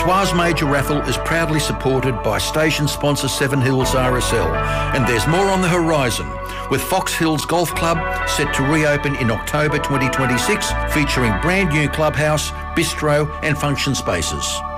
Suar's Major Raffle is proudly supported by station sponsor Seven Hills RSL, and there's more on the horizon, with Fox Hills Golf Club set to reopen in October 2026, featuring brand new clubhouse, bistro and function spaces.